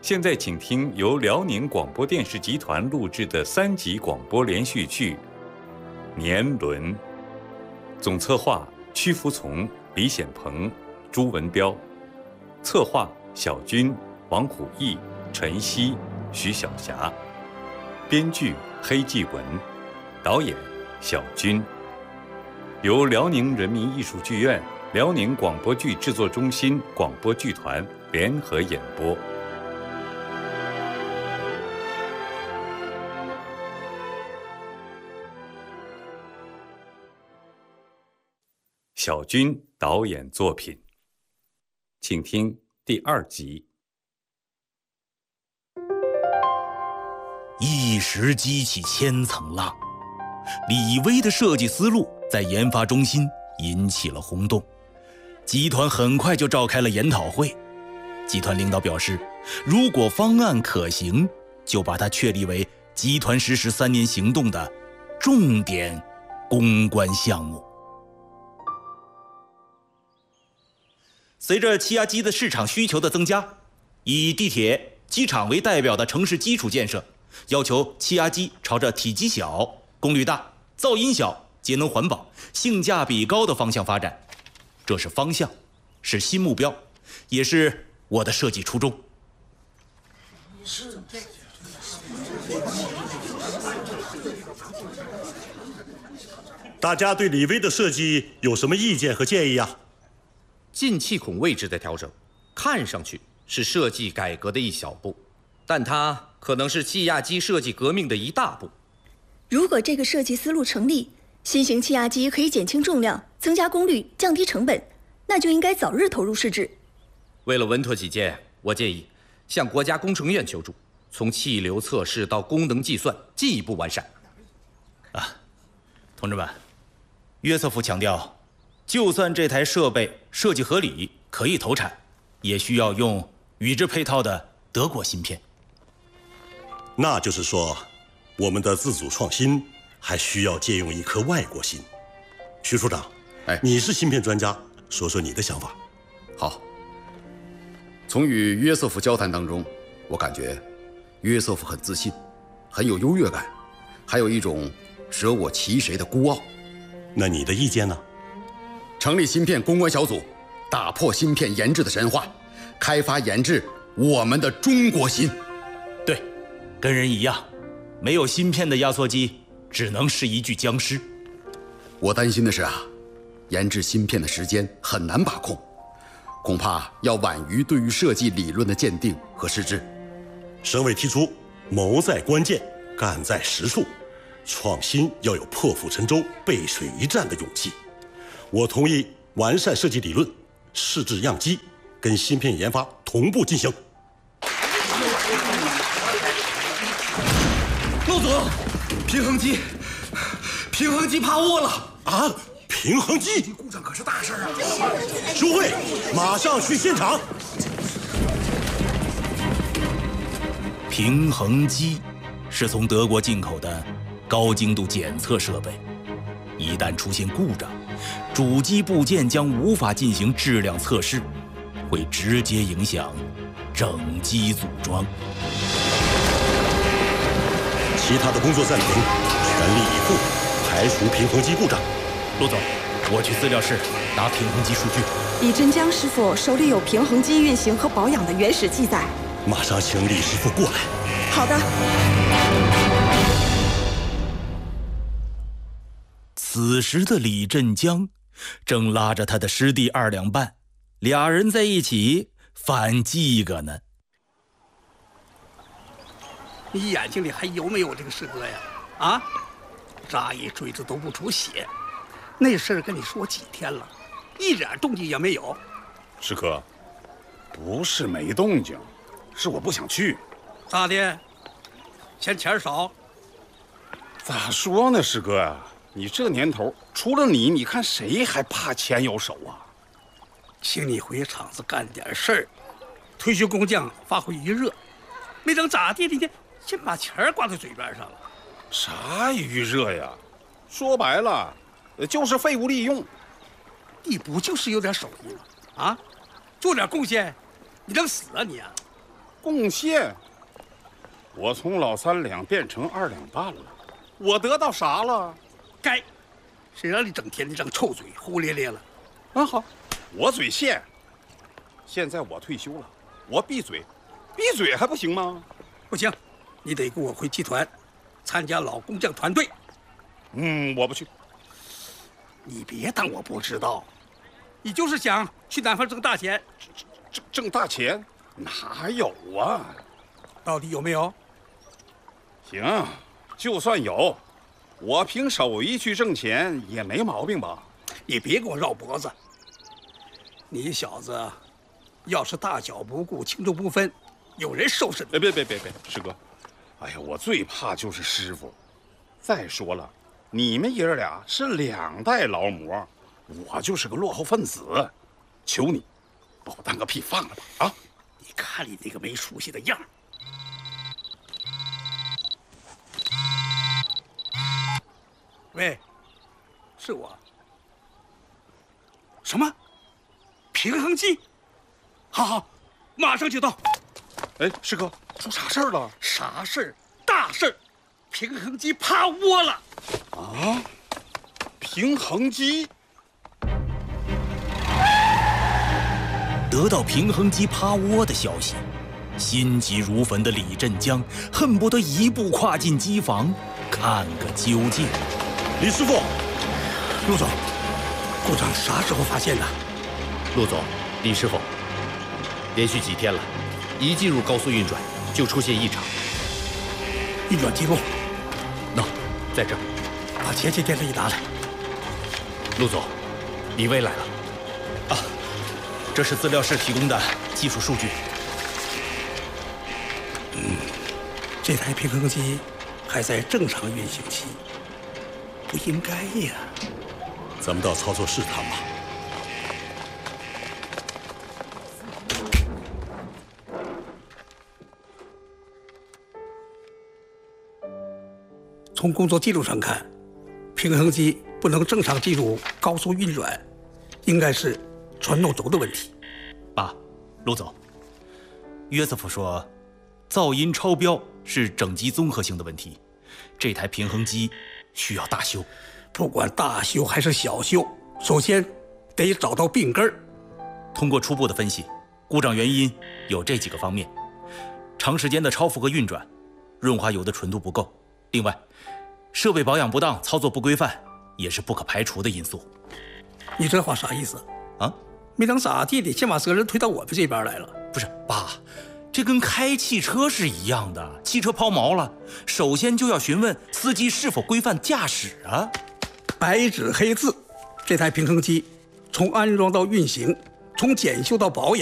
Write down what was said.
现在请听由辽宁广播电视集团录制的3集广播连续剧《年轮》，总策划屈服从、李显鹏、朱文彪，策划小军、王虎毅、陈曦、徐晓霞，编剧黑继文，导演小军，由辽宁人民艺术剧院、辽宁广播剧制作中心广播剧团联合演播。小军导演作品，请听第2集。 一时激起千层浪，李威的设计思路在研发中心引起了轰动，集团很快就召开了研讨会。集团领导表示，如果方案可行，就把它确立为集团实施3年行动的重点攻关项目。随着气压机的市场需求的增加，以地铁、机场为代表的城市基础建设，要求气压机朝着体积小、功率大、噪音小、节能环保、性价比高的方向发展。这是方向，是新目标，也是我的设计初衷。 大家对李威的设计有什么意见和建议啊？ 进气孔位置的调整，看上去是设计改革的一小步，但它可能是气压机设计革命的一大步。 如果这个设计思路成立，新型气压机可以减轻重量、增加功率、降低成本，那就应该早日投入试制。 为了稳妥起见，我建议向国家工程院求助，从气流测试到功能计算进一步完善。 同志们，约瑟夫强调，就算这台设备设计合理，可以投产，也需要用与之配套的德国芯片。 那就是说，我们的自主创新还需要借用一颗外国芯。徐处长，你是芯片专家，说说你的想法。 好，从与约瑟夫交谈当中，我感觉约瑟夫很自信，很有优越感，还有一种舍我其谁的孤傲。 那你的意见呢？ 成立芯片攻关小组，打破芯片研制的神话，开发研制我们的中国芯。 对，跟人一样，没有芯片的压缩机只能是一具僵尸。 我担心的是研制芯片的时间很难把控，恐怕要晚于对于设计理论的鉴定和实质。 省委提出谋在关键，干在实处，创新要有破釜沉舟、背水一战的勇气。我同意完善设计理论，试制样机，跟芯片研发同步进行。 陆总，平衡机趴窝了啊！平衡机故障可是大事啊！ 诸位，马上去现场。 平衡机是从德国进口的高精度检测设备，一旦出现故障，主机部件将无法进行质量测试，会直接影响整机组装。 其他的工作暂停，全力以赴排除平衡机故障。 陆总，我去资料室拿平衡机数据。 李振江师傅手里有平衡机运行和保养的原始记载。 马上请李师傅过来。 好的。 此时的李振江正拉着他的师弟2两半，俩人在一起反记个呢。 你眼睛里还有没有这个师哥呀？扎一锥子都不出血，那事儿跟你说几天了，一点动静也没有。 师哥，不是没动静，是我不想去。 咋的？嫌钱少？ 咋说呢，师哥啊，你这年头，除了你看谁还怕钱有手啊？ 请你回厂子干点事儿，退休工匠发挥余热，没等咋地的呢，先把钱挂在嘴边上了。 啥余热呀？说白了，就是废物利用。 你不就是有点手艺吗？做点贡献，你能死啊你啊？ 贡献，我从老3两变成2两半了，我得到啥了？ 该，谁让你整天那张臭嘴胡咧咧了？ 啊好，我嘴欠。现在我退休了，我闭嘴，闭嘴还不行吗？ 不行，你得跟我回集团，参加老工匠团队。 我不去。 你别当我不知道，你就是想去南方挣大钱。 挣大钱？哪有啊？ 到底有没有？ 行，就算有，我凭手艺去挣钱也没毛病吧？ 你别给我绕脖子。你小子，要是大小不顾、轻重不分，有人收拾你。 别，师哥，哎呀，我最怕就是师傅。再说了，你们爷俩是2代劳模，我就是个落后分子。求你，把我当个屁放了吧！啊！ 你看你那个没出息的样儿。喂，是我。什么？平衡机？好，马上就到。 哎，师哥，出啥事儿了？ 啥事儿？大事儿！平衡机趴窝了。 啊？平衡机？ 得到平衡机趴窝的消息，心急如焚的李振江恨不得一步跨进机房，看个究竟。 李师傅， 陆总，故障啥时候发现的？ 陆总，李师傅，连续几天了，一进入高速运转就出现异常。 运转记录， 在这儿， 把前些天的一拿来。 陆总，李威来了。 啊，这是资料室提供的技术数据。 这台平衡机还在正常运行期，不应该呀。 咱们到操作室谈吧。 从工作记录上看，平衡机不能正常进入高速运转，应该是传动轴的问题。 爸，陆总，约瑟夫说，噪音超标是整机综合性的问题，这台平衡机需要大修。 不管大修还是小修，首先得找到病根儿。 通过初步的分析，故障原因有这几个方面：长时间的超负荷运转，润滑油的纯度不够，另外，设备保养不当、操作不规范也是不可排除的因素。 你这话啥意思啊？ 没等咋地，你先把责任推到我们这边来了。 不是，爸，这跟开汽车是一样的，汽车抛锚了，首先就要询问司机是否规范驾驶啊。 白纸黑字，这台平衡机从安装到运行，从检修到保养。